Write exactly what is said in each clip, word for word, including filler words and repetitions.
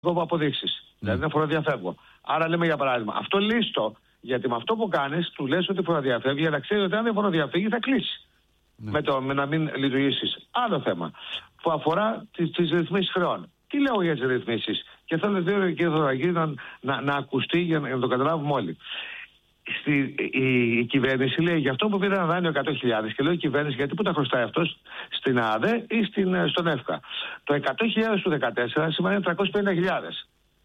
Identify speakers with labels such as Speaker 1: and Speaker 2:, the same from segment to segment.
Speaker 1: αποδείξεις. Mm. Δηλαδή δεν φοροδιαφεύγω. Άρα λέμε για παράδειγμα, αυτό λύστο, γιατί με αυτό που κάνεις, του λες ότι φοροδιαφεύγει, αλλά ξέρει ότι αν δεν φοροδιαφεύγει θα κλείσει. Mm. Με, το, με να μην λειτουργήσεις. Άλλο θέμα που αφορά τις, τις ρυθμίσεις χρεών. Τι λέω για τις ρυθμίσεις, και θέλω δύο κύριε Θοδωράκη να, να, να ακουστεί για να, για να το καταλάβουμε όλοι. Στη, η, η κυβέρνηση λέει για αυτό που πήρε ένα δάνειο εκατό χιλιάδες, και λέω η κυβέρνηση γιατί που τα χρωστάει αυτός στην ΑΔΕ ή στην, στον ΕΦΚΑ. Το εκατό χιλιάδες του δεκατέσσερα σημαίνει τριακόσιες πενήντα χιλιάδες.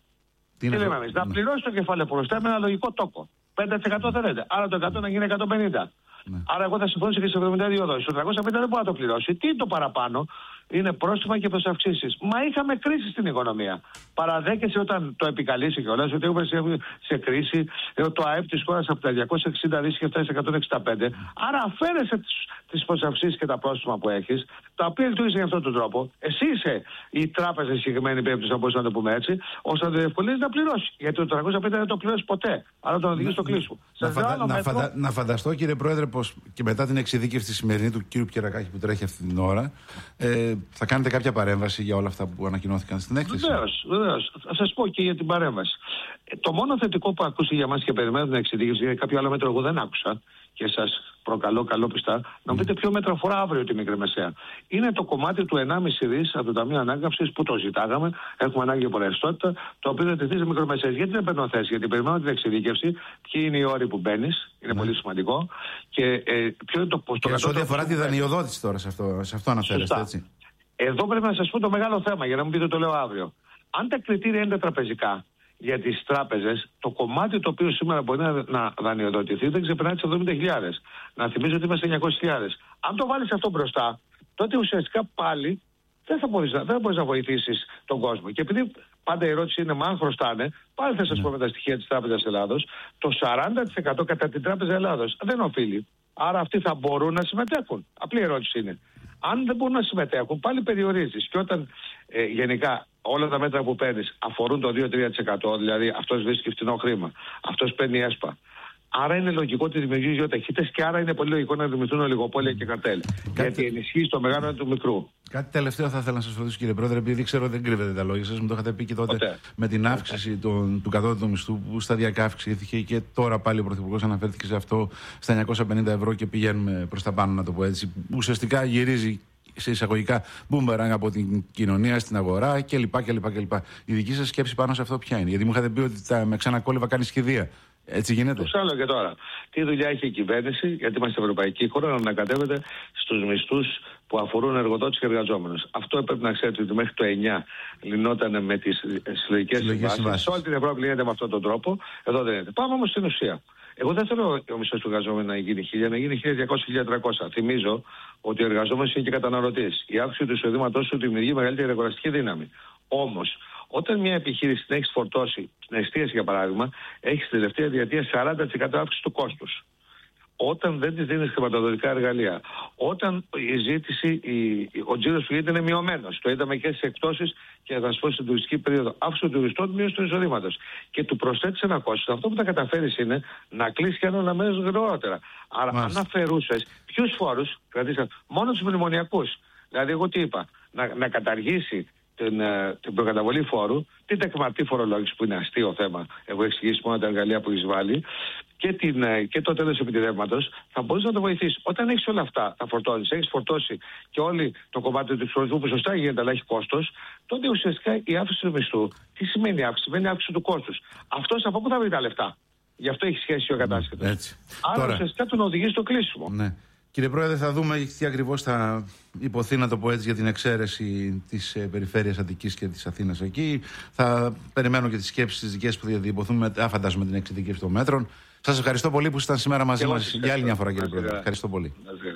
Speaker 1: Τι, τι λέμε εμείς, να πληρώσει το κεφάλαιο που χρωστάει με ένα λογικό τόκο. πέντε τοις εκατό θέλετε, άρα το εκατό να γίνει εκατόν πενήντα. Ναι. Άρα εγώ θα συμφωνήσω και σε εβδομήντα δύο δόσεις. Το τριακόσια πενήντα δεν μπορεί να το πληρώσει. Τι είναι το παραπάνω, είναι πρόστιμα και προσαυξήσεις. Μα είχαμε κρίση στην οικονομία. Παραδέχεσαι όταν το επικαλείσαι κιόλας ότι έχουμε σε κρίση το ΑΕΠ της χώρας από τα διακόσια εξήντα δις και φτάσει σε εκατόν εξήντα πέντε. Άρα αφαίρεσαι τις προσαυξήσεις και τα πρόστιμα που έχεις, τα οποία λειτουργήσαν για αυτόν τον τρόπο. Εσύ είσαι η τράπεζα στη συγκεκριμένη περίπτωση, αν μπορούμε να το πούμε έτσι, ώστε να το διευκολύνει να πληρώσει. Γιατί το τριακόσια πενήντα δεν το πληρώσει ποτέ. Άρα τον οδηγεί στο κλείσιμο.
Speaker 2: Να, φαντα... μέτρο... φαντα... να φανταστώ, κύριε Πρόεδρε, πως και μετά την εξειδίκευση σημερινή του κύριου Πιερακάκη που τρέχει αυτή την ώρα, ε, θα κάνετε κάποια παρέμβαση για όλα αυτά που ανακοινώθηκαν στην έκθεση.
Speaker 1: Βεβαίως, βεβαίως. Θα σας πω και για την παρέμβαση. Ε, το μόνο θετικό που ακούσει για μας και περιμένω την εξειδίκευση, γιατί κάποιο άλλο μέτρο εγώ δεν άκουσα και σας προκαλώ καλόπιστα, να μου πείτε ποιο μέτρο αφορά αύριο τη μικρομεσαία. Είναι το κομμάτι του ενάμιση δις από το Ταμείο Ανάκαμψης που το ζητάγαμε. Έχουμε ανάγκη από ρευστότητα, το οποίο θα τεθεί σε μικρομεσαίες. Γιατί δεν παίρνω θέση, γιατί περιμένω την εξειδίκευση, ποιοι είναι οι όροι που μπαίνει, είναι mm. πολύ σημαντικό. Και ε, ποιο είναι το ποστό.
Speaker 2: Και σε ό,τι αφορά τη δανειοδότηση τώρα, σε αυτό, σε αυτό αναφέρεστε, έτσι.
Speaker 1: Εδώ πρέπει να σας πω το μεγάλο θέμα, για να μην πείτε το λέω αύριο. Αν τα κριτήρια είναι τραπεζικά για τις τράπεζες, το κομμάτι το οποίο σήμερα μπορεί να, να δανειοδοτηθεί δεν ξεπερνάει τις εβδομήντα χιλιάδες. Να θυμίζω ότι είμαστε εννιακόσιες χιλιάδες. Αν το βάλεις αυτό μπροστά, τότε ουσιαστικά πάλι δεν θα μπορείς να, δεν μπορείς να βοηθήσεις τον κόσμο. Και επειδή πάντα η ερώτηση είναι μα αν χρωστάνε, πάλι θα σας πω με τα στοιχεία της Τράπεζας Ελλάδος, το σαράντα τοις εκατό κατά την Τράπεζα Ελλάδος δεν οφείλει. Άρα αυτοί θα μπορούν να συμμετέχουν. Απλή ερώτηση είναι. Αν δεν μπορούν να συμμετέχουν, πάλι περιορίζεις. Και όταν ε, γενικά όλα τα μέτρα που παίρνεις αφορούν το δύο με τρία τοις εκατό, δηλαδή αυτός βρίσκει φτηνό χρήμα, αυτός παίρνει έσπα. Άρα είναι λογικό ότι δημιουργεί δύο ταχύτητες και άρα είναι πολύ λογικό να δημιουργηθούν ολιγοπόλια και καρτέλ. Κάτι... Γιατί ενισχύει το μεγάλο του μικρού.
Speaker 2: Κάτι τελευταίο θα ήθελα να σας ρωτήσω, κύριε Πρόεδρε, επειδή ξέρω δεν κρύβετε τα λόγια σας, μου το είχατε πει και τότε Ποτέ. με την αύξηση των, του κατώτατου μισθού που σταδιακά αυξήθηκε και τώρα πάλι ο Πρωθυπουργός αναφέρθηκε σε αυτό στα εννιακόσια πενήντα ευρώ και πηγαίνουμε προς τα πάνω, να το πω έτσι. Ουσιαστικά γυρίζει σε εισαγωγικά μπούμεραγκ από την κοινωνία στην αγορά κλπ. κλπ, κλπ. Η δική σας σκέψη πάνω σε αυτό ποια είναι? Γιατί μου είχατε πει ότι τα, με ξανακόλληβα κάνει σχεδία. Έτσι γίνεται.
Speaker 1: Τους άλλο και τώρα. Τι δουλειά έχει η κυβέρνηση, γιατί είμαστε ευρωπαϊκή χώρα, να ανακατεύεται στους μισθούς που αφορούν εργοδότες και εργαζόμενους. Αυτό πρέπει να ξέρετε ότι μέχρι το εννιά λυνόταν με τις συλλογικές συμβάσεις. Σε όλη την Ευρώπη λύνεται με αυτόν τον τρόπο. Εδώ δεν είναι. Πάμε όμως στην ουσία. Εγώ δεν θέλω ο μισθός του εργαζόμενου να γίνει χίλια, να γίνει χίλια διακόσια με χίλια τριακόσια. Θυμίζω ότι ο εργαζόμενος είναι και καταναλωτής. Η αύξηση του εισοδήματός του δημιουργεί μεγαλύτερη αγοραστική δύναμη. Όμως, όταν μια επιχείρηση την έχει φορτώσει, στην εστίαση για παράδειγμα, έχει στη τελευταία διετία σαράντα τοις εκατό αύξηση του κόστους. Όταν δεν της δίνεις χρηματοδοτικά εργαλεία, όταν η ζήτηση, η, ο τζίρος που γίνεται είναι μειωμένος, το είδαμε και στις εκπτώσεις και θα σας πω στην τουριστική περίοδο, αύξηση των τουριστών, μείωση του εισοδήματος. Και του προσθέτεις ένα κόστος. Αυτό που θα καταφέρεις είναι να κλείσει και ένα αναμένεις γρηγορότερα. Άρα, Μάλιστα. αν αφαιρούσες ποιους φόρους, κρατήσατε, μόνο τους μνημονιακούς. Δηλαδή, εγώ τι είπα, να, να καταργήσει την, την προκαταβολή φόρου, την τεκμαρτή φορολόγηση που είναι αστείο θέμα, έχω εξηγήσει μόνο τα εργαλεία που έχεις βάλει, και, την, και το τέλος επιτιδεύματος, θα μπορείς να το βοηθήσεις. Όταν έχεις όλα αυτά, τα φορτώνεις, έχεις φορτώσει και όλη το κομμάτι του εξωτερικού που σωστά γίνεται, αλλά έχει κόστος, τότε ουσιαστικά η αύξηση του μισθού, τι σημαίνει αύξηση? Σημαίνει αύξηση του κόστους. Αυτός από πού θα βρει τα λεφτά? Γι' αυτό έχει σχέση ο κατάσχετος. Άρα Τώρα... ουσιαστικά τον οδηγεί στο κλείσιμο.
Speaker 2: Ναι. Κύριε Πρόεδρε, θα δούμε τι ακριβώς θα υποθεί, να το πω έτσι, για την εξαίρεση της ε, περιφέρειας Αττικής και της Αθήνας εκεί. Θα περιμένω και τις σκέψεις τις δικές που θα διατυπωθούν μετά, φαντάζομαι, την εξειδικεύση των μέτρων. Σας ευχαριστώ πολύ που ήσασταν σήμερα μαζί μας για άλλη μια φορά, κύριε Πρόεδρε. Ευχαριστώ πολύ.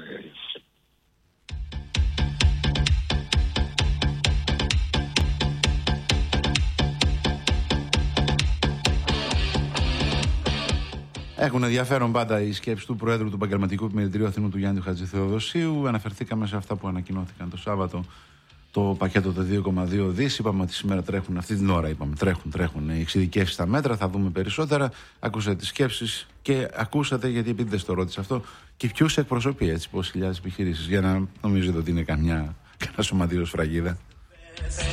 Speaker 2: Έχουν ενδιαφέρον πάντα οι σκέψεις του Προέδρου του Επαγγελματικού Επιμελητηρίου Αθηνού του Γιάννη Χατζηθεοδοσίου. Αναφερθήκαμε σε αυτά που ανακοινώθηκαν το Σάββατο, το πακέτο των δύο κόμμα δύο δις. Είπαμε ότι σήμερα τρέχουν, αυτή την ώρα είπαμε, τρέχουν, τρέχουν οι εξειδικεύσεις στα μέτρα. Θα δούμε περισσότερα. Ακούσατε τις σκέψεις και ακούσατε, γιατί επειδή δεν στο ρώτησα αυτό, και ποιους εκπροσωπεί έτσι, πόσες χιλιάδες επιχειρήσεις. Για να νομίζετε ότι είναι καμιά, κανένα σωματείο σφραγίδα.